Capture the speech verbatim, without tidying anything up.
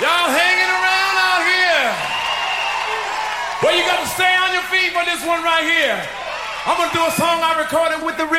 Y'all hanging around out here. Well, you got to stay on your feet for this one right here. I'm going to do a song I recorded with the